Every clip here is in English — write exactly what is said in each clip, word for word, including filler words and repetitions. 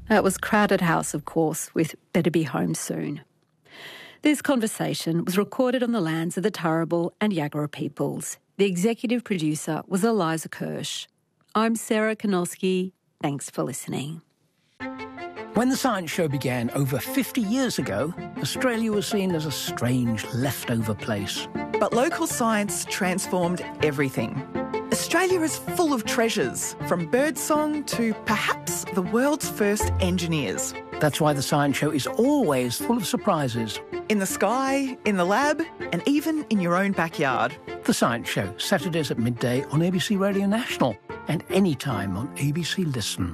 That was Crowded House, of course, with Better Be Home Soon. This conversation was recorded on the lands of the Turrbal and Yagara peoples. The executive producer was Eliza Kirsch. I'm Sarah Kanolski. Thanks for listening. When the Science Show began over fifty years ago, Australia was seen as a strange leftover place. But local science transformed everything. Australia is full of treasures, from birdsong to perhaps the world's first engineers. That's why the Science Show is always full of surprises. In the sky, in the lab, and even in your own backyard. The Science Show, Saturdays at midday on A B C Radio National and anytime on A B C Listen.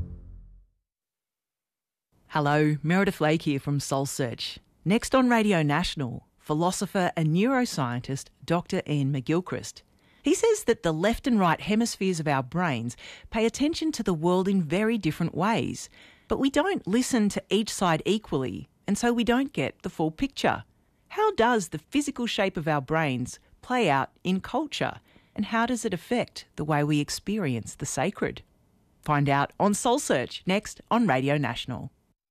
Hello, Meredith Lake here from Soul Search. Next on Radio National, philosopher and neuroscientist Doctor Ian McGilchrist. He says that the left and right hemispheres of our brains pay attention to the world in very different ways, but we don't listen to each side equally, and so we don't get the full picture. How does the physical shape of our brains play out in culture, and how does it affect the way we experience the sacred? Find out on Soul Search, next on Radio National.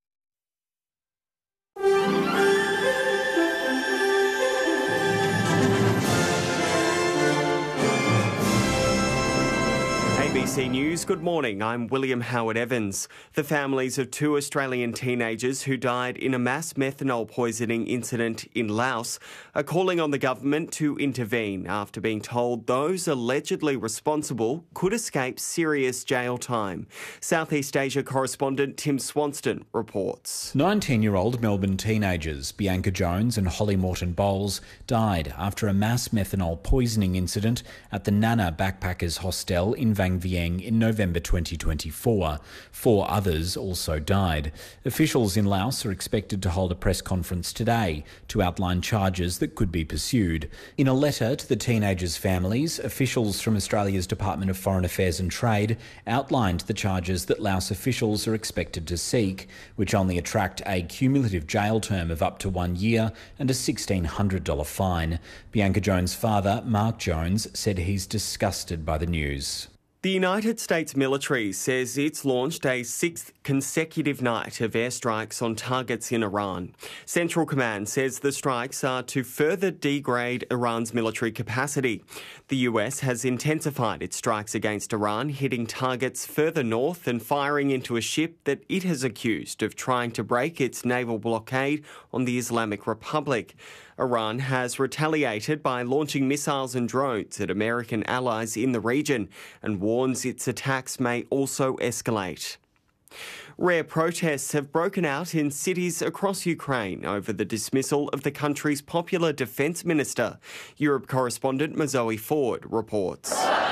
A B C News, good morning. I'm William Howard Evans. The families of two Australian teenagers who died in a mass methanol poisoning incident in Laos are calling on the government to intervene after being told those allegedly responsible could escape serious jail time. Southeast Asia correspondent Tim Swanston reports. nineteen-year-old Melbourne teenagers Bianca Jones and Holly Morton Bowles died after a mass methanol poisoning incident at the Nana Backpackers Hostel in Vang Vieng in November twenty twenty-four. Four others also died. Officials in Laos are expected to hold a press conference today to outline charges that could be pursued. In a letter to the teenagers' families, officials from Australia's Department of Foreign Affairs and Trade outlined the charges that Laos officials are expected to seek, which only attract a cumulative jail term of up to one year and a sixteen hundred dollars fine. Bianca Jones' father, Mark Jones, said he's disgusted by the news. The United States military says it's launched a sixth consecutive night of airstrikes on targets in Iran. Central Command says the strikes are to further degrade Iran's military capacity. The U S has intensified its strikes against Iran, hitting targets further north and firing into a ship that it has accused of trying to break its naval blockade on the Islamic Republic. Iran has retaliated by launching missiles and drones at American allies in the region and warns its attacks may also escalate. Rare protests have broken out in cities across Ukraine over the dismissal of the country's popular defence minister. Europe correspondent Mazoe Ford reports.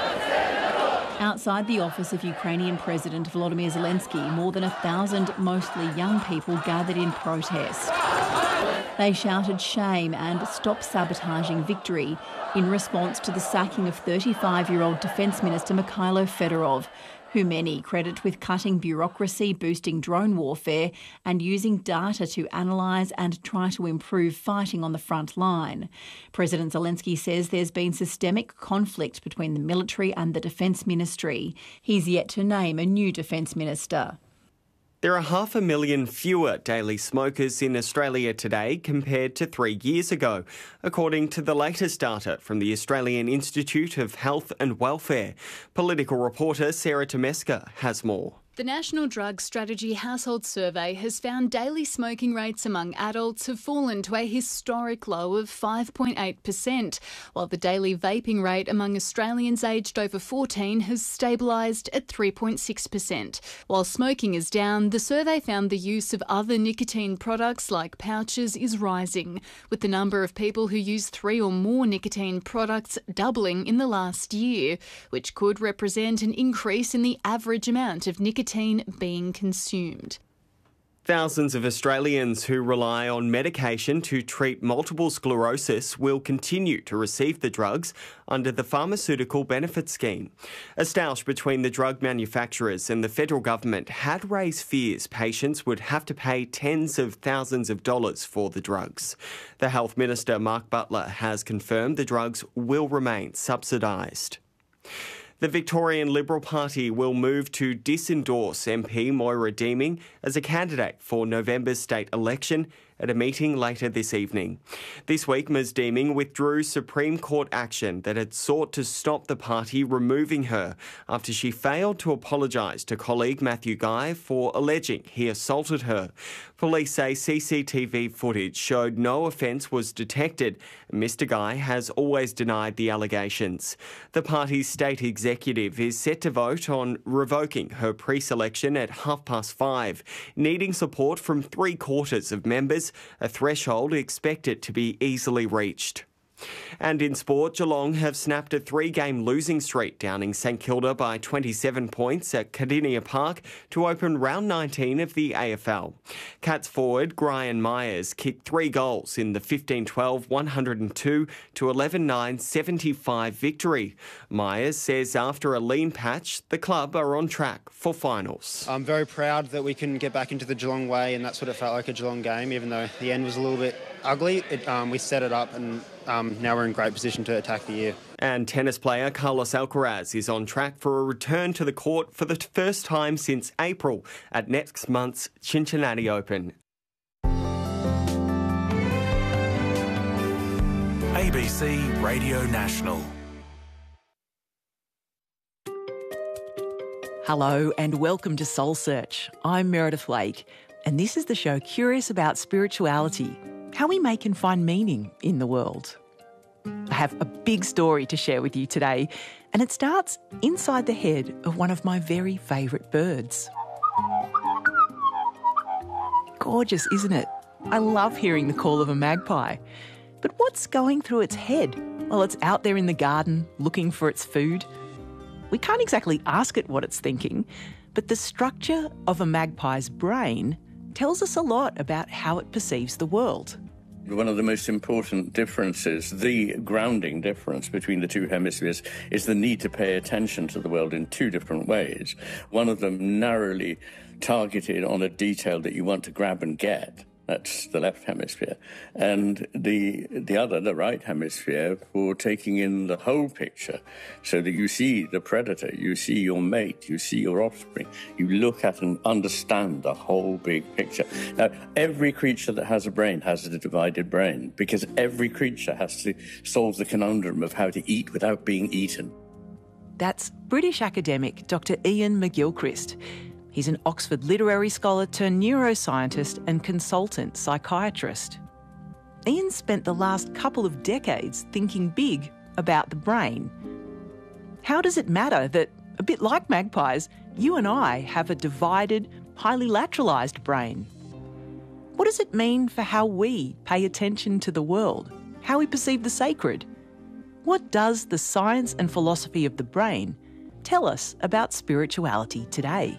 Outside the office of Ukrainian President Volodymyr Zelensky, more than a thousand, mostly young people, gathered in protest. They shouted shame and stop sabotaging victory in response to the sacking of thirty-five-year-old Defence Minister Mikhailo Fedorov, who many credit with cutting bureaucracy, boosting drone warfare and using data to analyse and try to improve fighting on the front line. President Zelensky says there's been systemic conflict between the military and the Defence Ministry. He's yet to name a new Defence Minister. There are half a million fewer daily smokers in Australia today compared to three years ago, according to the latest data from the Australian Institute of Health and Welfare. Political reporter Sarah Tomeska has more. The National Drug Strategy Household Survey has found daily smoking rates among adults have fallen to a historic low of five point eight percent, while the daily vaping rate among Australians aged over fourteen has stabilised at three point six percent. While smoking is down, the survey found the use of other nicotine products like pouches is rising, with the number of people who use three or more nicotine products doubling in the last year, which could represent an increase in the average amount of nicotine being consumed. Thousands of Australians who rely on medication to treat multiple sclerosis will continue to receive the drugs under the Pharmaceutical Benefit Scheme. A stoush between the drug manufacturers and the federal government had raised fears patients would have to pay tens of thousands of dollars for the drugs. The Health Minister, Mark Butler, has confirmed the drugs will remain subsidised. The Victorian Liberal Party will move to disendorse M P Moira Deeming as a candidate for November's state election at a meeting later this evening. This week, Miz Deeming withdrew Supreme Court action that had sought to stop the party removing her after she failed to apologise to colleague Matthew Guy for alleging he assaulted her. Police say C C T V footage showed no offence was detected. Mister Guy has always denied the allegations. The party's state executive is set to vote on revoking her pre-selection at half past five, needing support from three quarters of members, a threshold expected to be easily reached. And in sport, Geelong have snapped a three-game losing streak, downing St Kilda by twenty-seven points at Cardinia Park to open round nineteen of the A F L. Cats forward Brian Myers kicked three goals in the fifteen twelve, one oh two to eleven nine, seventy-five victory. Myers says after a lean patch, the club are on track for finals. I'm very proud that we can get back into the Geelong way, and that's what it felt like, a Geelong game, even though the end was a little bit ugly. It, um, we set it up and um, now we're in great position to attack the year. And tennis player Carlos Alcaraz is on track for a return to the court for the first time since April at next month's Cincinnati Open. A B C Radio National. Hello and welcome to Soul Search. I'm Meredith Lake, and this is the show curious about spirituality, how we make and find meaning in the world. I have a big story to share with you today, and it starts inside the head of one of my very favourite birds. Gorgeous, isn't it? I love hearing the call of a magpie. But what's going through its head while it's out there in the garden looking for its food? We can't exactly ask it what it's thinking, but the structure of a magpie's brain tells us a lot about how it perceives the world. One of the most important differences, the grounding difference between the two hemispheres, is the need to pay attention to the world in two different ways. One of them narrowly targeted on a detail that you want to grab and get. That's the left hemisphere. And the the other, the right hemisphere, for taking in the whole picture so that you see the predator, you see your mate, you see your offspring. You look at and understand the whole big picture. Now, every creature that has a brain has a divided brain because every creature has to solve the conundrum of how to eat without being eaten. That's British academic Doctor Ian McGilchrist. He's an Oxford literary scholar turned neuroscientist and consultant psychiatrist. Ian spent the last couple of decades thinking big about the brain. How does it matter that, a bit like magpies, you and I have a divided, highly lateralised brain? What does it mean for how we pay attention to the world, how we perceive the sacred? What does the science and philosophy of the brain tell us about spirituality today?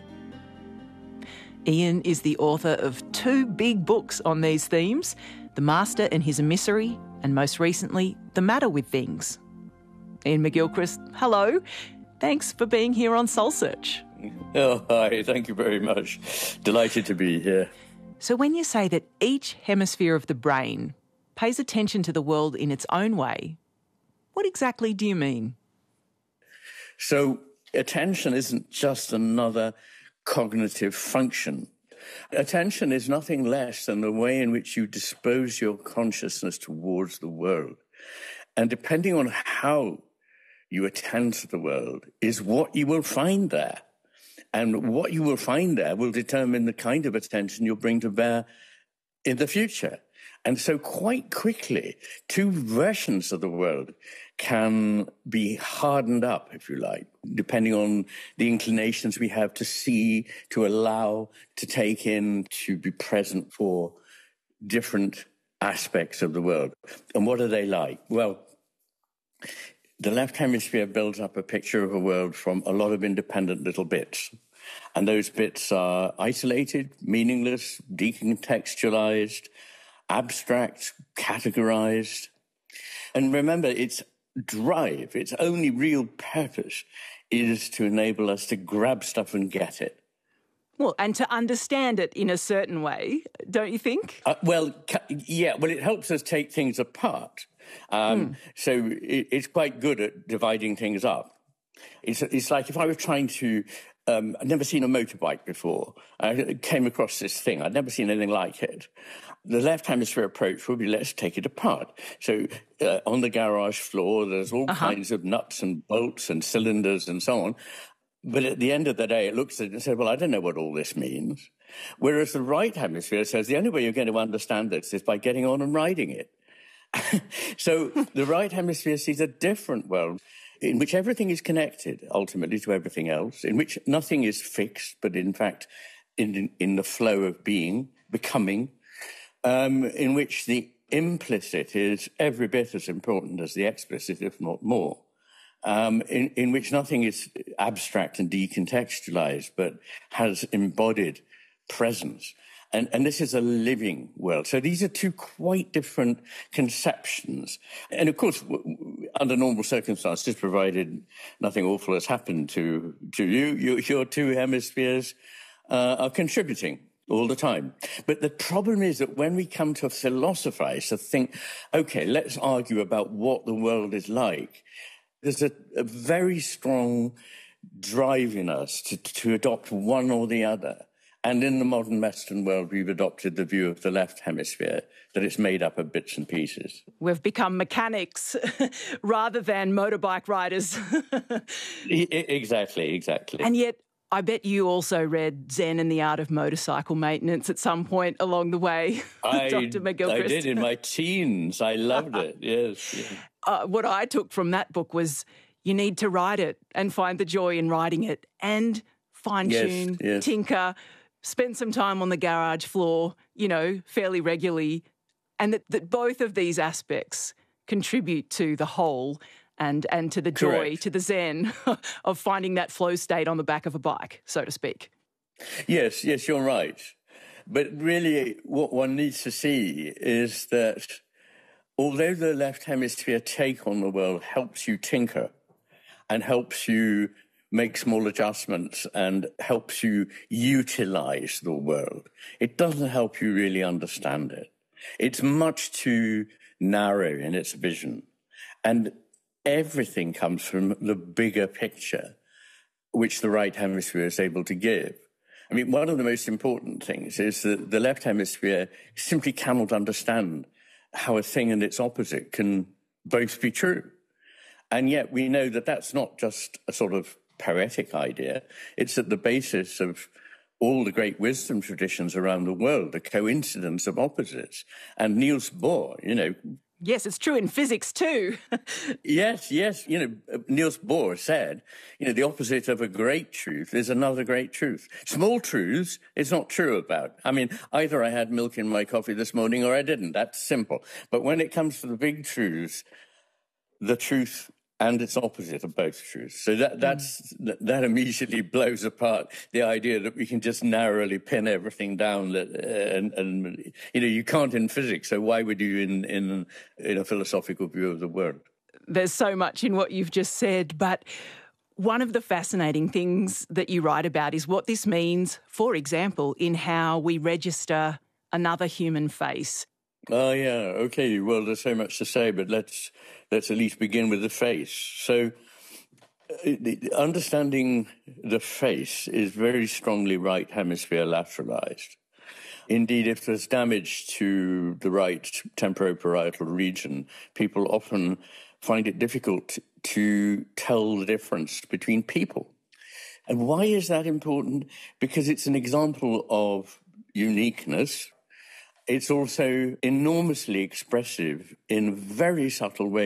Ian is the author of two big books on these themes, The Master and His Emissary, and most recently, The Matter with Things. Ian McGilchrist, hello. Thanks for being here on Soul Search. Oh, hi. Thank you very much. Delighted to be here. So when you say that each hemisphere of the brain pays attention to the world in its own way, what exactly do you mean? So attention isn't just another cognitive function. Attention is nothing less than the way in which you dispose your consciousness towards the world. And depending on how you attend to the world is what you will find there. And what you will find there will determine the kind of attention you'll bring to bear in the future. And so quite quickly, two versions of the world can be hardened up, if you like, depending on the inclinations we have to see, to allow, to take in, to be present for different aspects of the world. And what are they like? Well, the left hemisphere builds up a picture of a world from a lot of independent little bits. And those bits are isolated, meaningless, decontextualized, abstract, categorized. And remember, its drive, its only real purpose is to enable us to grab stuff and get it. Well, and to understand it in a certain way, don't you think? Uh, well, ca- yeah, well, it helps us take things apart. Um, mm. So it, it's quite good at dividing things up. It's, it's like if I were trying to... Um, I'd never seen a motorbike before. I came across this thing. I'd never seen anything like it. The left hemisphere approach would be, let's take it apart. So uh, on the garage floor, there's all uh-huh. kinds of nuts and bolts and cylinders and so on. But at the end of the day, it looks at it and says, well, I don't know what all this means. Whereas the right hemisphere says the only way you're going to understand this is by getting on and riding it. So the right hemisphere sees a different world in which everything is connected, ultimately, to everything else, in which nothing is fixed, but in fact, in, in the flow of being, becoming, um, in which the implicit is every bit as important as the explicit, if not more, um, in, in which nothing is abstract and decontextualized, but has embodied presence. And, and this is a living world. So these are two quite different conceptions. And of course, w- under normal circumstances, provided nothing awful has happened to, to you, your, your two hemispheres uh, are contributing all the time. But the problem is that when we come to philosophize, to think, okay, let's argue about what the world is like, there's a, a very strong drive in us to, to adopt one or the other. And in the modern Western world, we've adopted the view of the left hemisphere, that it's made up of bits and pieces. We've become mechanics rather than motorbike riders. Exactly, exactly. And yet, I bet you also read Zen and the Art of Motorcycle Maintenance at some point along the way, I, Doctor McGilchrist. I did in my teens. I loved it, yes. yes. Uh, what I took from that book was you need to ride it and find the joy in riding it and fine-tune, yes, yes. tinker, spend some time on the garage floor, you know, fairly regularly, and that, that both of these aspects contribute to the whole and, and to the joy, Correct. to the zen of finding that flow state on the back of a bike, so to speak. Yes, yes, you're right. But really what one needs to see is that although the left hemisphere take on the world helps you tinker and helps you make small adjustments and helps you utilize the world, it doesn't help you really understand it. It's much too narrow in its vision. And everything comes from the bigger picture, which the right hemisphere is able to give. I mean, one of the most important things is that the left hemisphere simply cannot understand how a thing and its opposite can both be true. And yet we know that that's not just a sort of poetic idea. It's at the basis of all the great wisdom traditions around the world, the coincidence of opposites. And Niels Bohr, you know... Yes, it's true in physics too. yes, yes. You know, Niels Bohr said, you know, the opposite of a great truth is another great truth. Small truths it's not true about. I mean, either I had milk in my coffee this morning or I didn't. That's simple. But when it comes to the big truths, the truth and its opposite are both truths. So that that's mm. that immediately blows apart the idea that we can just narrowly pin everything down. That uh, and, and you know you can't in physics. So why would you in in in a philosophical view of the world? There's so much in what you've just said, but one of the fascinating things that you write about is what this means, for example, in how we register another human face. Oh, yeah. Okay. Well, there's so much to say, but let's let's at least begin with the face. So uh, understanding the face is very strongly right hemisphere lateralized. Indeed, if there's damage to the right temporoparietal region, people often find it difficult to tell the difference between people. And why is that important? Because it's an example of uniqueness. It's also enormously expressive in very subtle ways.